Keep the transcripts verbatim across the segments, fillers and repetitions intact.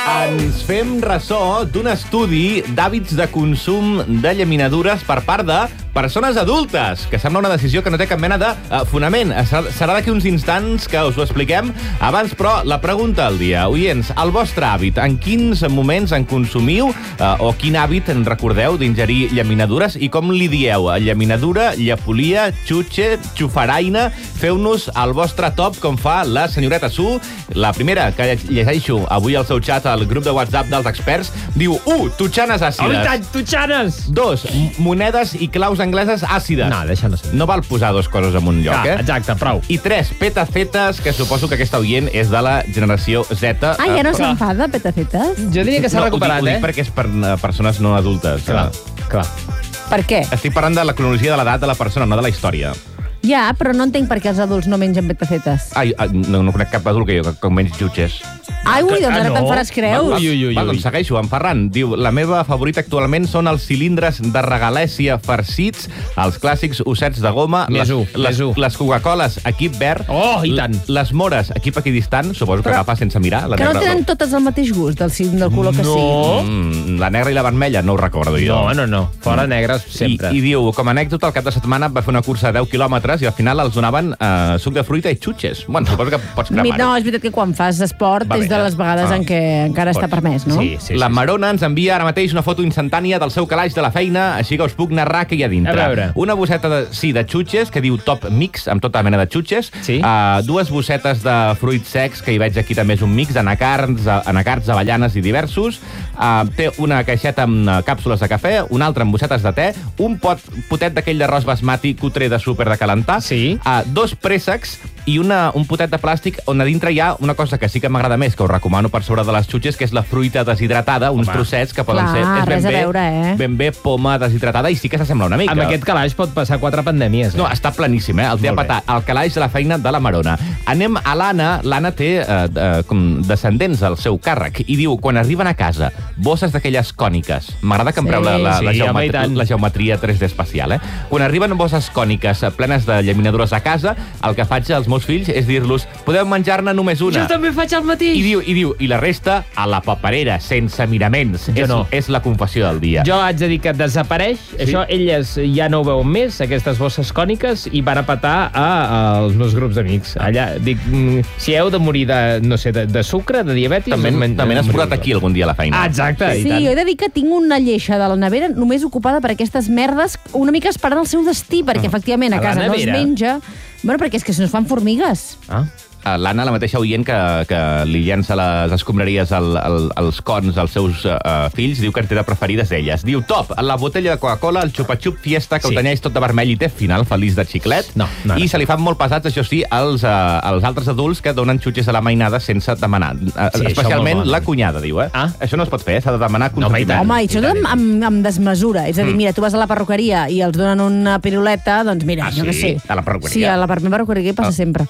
Ens fem ressò d'un estudi d'hàbits de consum de llaminadures per part de persones adultes, que sembla una decisió que no té cap mena de uh, fonament. Serà d'aquí uns instants que us ho expliquem. Abans, però, la pregunta del dia. Oients, el vostre hàbit, en quins moments en consumiu uh, o quin hàbit en recordeu d'ingerir llaminadures i com li dieu? Llaminadura, llapolia, xutxe, xufaraina? Feu-nos el vostre top com fa la senyoreta Su. La primera que llegeixo avui al seu xat al grup de WhatsApp dels experts diu u. Tutxanes àcides. Oh, i tant, tutxanes! dos. Monedes i claus angleses àcides. No, deixa no ser. No val posar dues coses en un lloc, ah, eh? Exacte, prou. I tres. Petacetes, que suposo que aquesta oient és de la generació Z. Ah, ja no s'enfada, petacetes? Jo diria que s'ha no, recuperat, ho dic, ho dic eh? perquè és per uh, persones no adultes. Clar, uh. clar. Per què? Estic parlant de la cronologia de l'edat de la persona, no de la història. Ja, però no entenc per què els adults no mengen petacetes. Ai, no, no conec cap adult que jo, que menys jutges. Ai, ui, doncs Ah, ara no? te'n faràs creus. Ui, ui, ui, Val, doncs segueixo. En Ferran diu: la meva favorita actualment són els cilindres de regalèssia farcits, els clàssics ossets de goma, Més les, u, les, més u. les Coca-Coles equip verd, Oh, i tant. les mores equip equidistant, suposo que Però- agafa sense mirar. La Que no negra, tenen totes el mateix gust, del, cim- del color que No. sigui. Mm, la negra i la vermella no ho recordo jo. No, no, no. Fora negres sempre. I, I diu, com a anècdota, el cap de setmana va fer una cursa de deu quilòmetres i al final els donaven eh, suc de fruita i xutxes. Bueno, suposo que pots Mi- cremar-ho. No, és veritat que quan fas esport Va és bé, de eh? les vegades Ah. en què encara està permès, no? Sí, sí, La sí, Marona ens envia ara mateix una foto instantània del seu calaix de la feina, així que us puc narrar què hi ha dintre. A veure. Una bosseta de, sí, de xutxes, que diu top mix, amb tota mena de xutxes. Sí. Uh, dues bossetes de fruits secs, que hi veig aquí també és un mix, anacards, anacards, avellanes i diversos. Uh, té una caixeta amb uh, càpsules de cafè, una altra amb bossetes de te, un pot, potet d'aquell d'arròs basmati cutre de súper de calentar, Sí. uh, dos préssecs i una, un potet de plàstic on a dintre hi ha una cosa que sí que m'agrada més, que us recomano per sobre de les xutxes, que és la fruita deshidratada, uns Home. trossets que poden Clar, ser... És ben res a bé, veure, eh? ben bé poma deshidratada i sí que s'assembla una mica. Amb aquest calaix pot passar quatre pandèmies. Eh? No, està planíssim, eh? El té a Molt bé. patar. El calaix de la feina de la Marona. Anem a l'Anna. L'Anna té eh, eh, com descendents al seu càrrec i diu, quan arriben a casa, bosses d'aquelles còniques. M'agrada que empreu Sí. la, la, la, Sí, home, i geometria, tant. la geometria tres D espacial, eh? Quan arriben bosses còniques eh, plenes de llaminadures a casa, el que faig als meus fills és dir-los, podeu menjar-ne només una. Jo també faig el mateix. I diu, i diu, i la resta a la paperera, sense miraments. Jo és, no. és la confessió del dia. Jo haig de dir que desapareix. Sí? Això, elles ja no ho veuen més, aquestes bosses còniques, i van a petar a, als meus grups d'amics. Allà, dic, mm, si heu de morir de, no sé, de, de sucre, de diabetis... També, men- també n'has moriu. posat aquí algun dia a la feina. Ah, exacte, Sí, i tant. jo he de dir que tinc una lleixa de la nevera només ocupada per aquestes merdes, una mica esperant el seu destí, perquè efectivament a A la casa no es nevera? menja. Bueno, perquè és que se nos fan formigues. Ah. L'Anna, la mateixa oient que, que li llença les escombraries al, al, als cons als seus uh, fills, diu que en té de preferides elles. Diu, top, la botella de Coca-Cola, el xupa-xup Fiesta, que Sí. ho tenyeix tot de vermell i té final feliç de xiclet. No, no, no. I se li fan molt pesats, això sí, als, uh, als altres adults que donen xutxes a la mainada sense demanar. Uh, Sí, especialment això molt la malament. cunyada, diu, eh? Ah. Això no es pot fer, s'ha de demanar No, home, i tant. consentiment. Home, i això i tant, i amb, amb, amb desmesura. És a dir, mira, tu vas a la perruqueria i els donen una piruleta, doncs mira, Ah, jo què sí? sé. A la perruqueria? Sí, a la per- meva perruqueria passa Ah. sempre.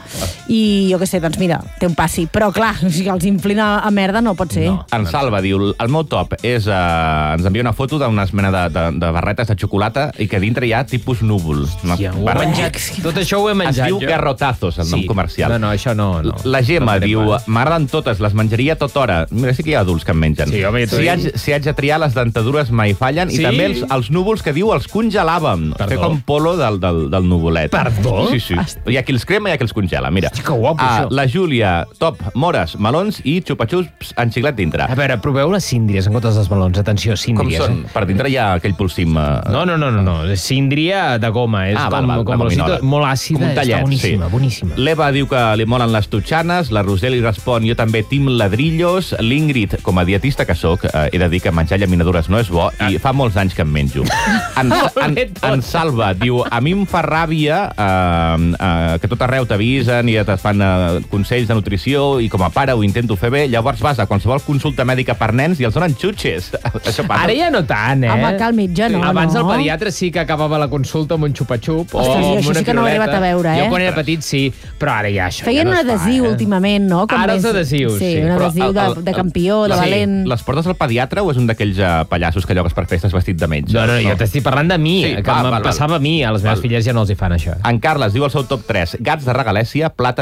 I jo què sé, doncs mira, té un passi. Però clar, si els inflin a, a merda no pot ser. No. En Salva diu, el meu top és... Uh, ens envia una foto d'una mena de, de, de barretes de xocolata i que dintre hi ha tipus núvols. Ja, ho he Barretes. menjat. Tot això ho he Es menjat. diu jo. garrotazos, el nom comercial. No, no, això no. no. La Gemma no diu, mal. m'agraden totes, les menjaria tota hora. Mira, sí que hi ha adults que en mengen. Sí, home, jo si, t'ho haig, dic. si haig de triar, les dentadures mai fallen. Sí? I també els, els núvols que diu, els congelàvem. Perdó? Fer com polo del, del, del nuvolet. Perdó? Sí, sí. Hi ha qui els crema i hi ha qui els congela, mira. Hosti, que guapo, Ah, això. la Júlia, top, mores, melons i xupa-xups en xiclet dintre. A veure, proveu les síndries en comptes dels melons. Atenció, Com síndries. són? Eh? Per dintre hi ha aquell polsim... Eh... No, no, no, no, no. Síndria de goma. És Ah, com, val, val, com la l'osito, gominola. molt Com àcida. un tallet, Està boníssima, sí. boníssima. L'Eva diu que li molen les tutxanes, la Roser li respon, jo també tim ladrillos, l'Ingrid, com a dietista que sóc, eh, he de dir que menjar llaminadures no és bo i fa molts anys que en menjo. En, en, en Salva diu, a mi em fa ràbia eh, eh, que tot arreu t'avisen i et fan eh, consells de nutrició i com a pare ho intento fer bé, llavors vas a qualsevol consulta mèdica per nens i els donen xutxes. Això passa. Ara ja no tant, eh? Home, que el metge no, Abans no. el pediatre sí que acabava la consulta amb un xupa-xup o Ostres, jo amb això una sí que no ho he piruleta. arribat a veure, eh? Jo quan era petit sí, però ara ja això Feien ja no un es fa, adhesiu eh? últimament, no? Com Ara més- els adhesius, sí. sí. un Però adhesiu de, el- el- de campió, de Sí. valent. Les portes al pediatre o és un d'aquells uh, pallassos que llogues per festes vestit de metge? No, no, jo t'estic parlant de mi, Sí, que val, em val, passava val. a mi. A les meves Val. filles ja no els hi fan això. En Carles diu el seu top tres. Gats de regalèssia, plàtans i núvols.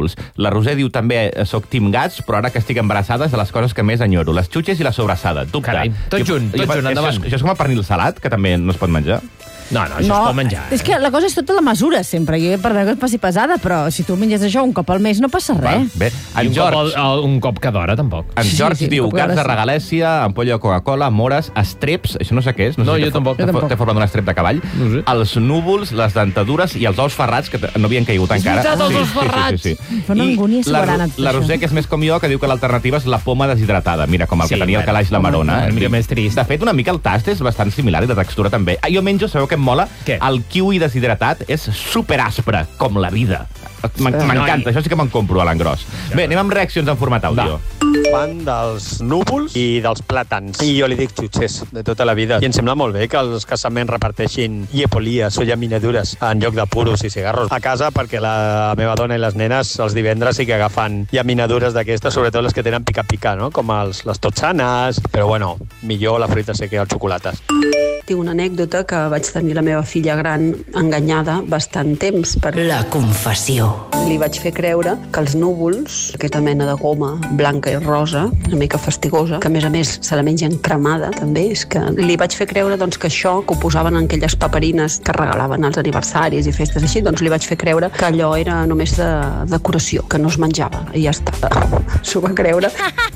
núvols. La Roser diu també, soc team gats, però ara que estic embarassada és de les coses que més enyoro. Les xutxes i la sobrassada. Dubte. Carai, tot Jo- junt, tot jo- junt, això endavant. és- Això és com el pernil salat, que també no es pot menjar. No, no, això no, es pot menjar. és que la cosa és tota la mesura, sempre. Jo, perdó que et passi pesada, però si tu menges això un cop al mes no passa res. Bé, I en un cop, George, al- un cop cada hora, tampoc. en Sí, George sí, diu un cop gats de cada- regalèssia, ampolla de Coca-Cola, mores, estreps, això no sé què és. No, sé jo què tampoc. Té, Jo tampoc. té forma d'un estrep de cavall. No sé. Els núvols, les dentadures i els ous ferrats, que t- no havien caigut encara. veritat, els ous ferrats! Sí, sí, sí, sí. Fa una I angúnia la, soberana, Ro- tot la això. Roser, que és més com jo, que diu que l'alternativa és la poma deshidratada. Mira, com el Sí, que tenia el bueno, calaix la Marona. una eh? mica més trist. De fet, una mica el tast és bastant similar i de textura també. Ah, jo menjo, sabeu què em mola? Què? El kiwi deshidratat és superaspre, com la vida. M'en- Noi. M'encanta, això sí que me'n compro a l'engròs. Bé, anem amb reaccions en format àudio. Fan dels núvols i dels plàtans. I jo li dic xutxes de tota la vida. I em sembla molt bé que els casaments reparteixin llepolies o llaminadures en lloc de puros i cigarros a casa, perquè la meva dona i les nenes els divendres sí que agafen llaminadures d'aquestes, sobretot les que tenen pica-pica, no? Com els, les totxanes. Però bueno, millor la fruita seca i els xocolates. Tinc una anècdota que vaig tenir la meva filla gran enganyada bastant temps. Per... La confessió. Li vaig fer creure que els núvols, aquesta mena de goma blanca i rosa, una mica fastigosa, que a més a més se la mengen cremada també, és que li vaig fer creure doncs, que això, que ho posaven en aquelles paperines que regalaven als aniversaris i festes així, doncs li vaig fer creure que allò era només de decoració, que no es menjava, i ja està. S'ho va creure.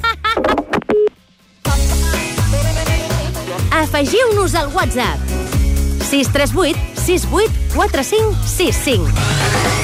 Afegiu-nos al WhatsApp sis tres vuit sis vuit quatre cinc sis cinc.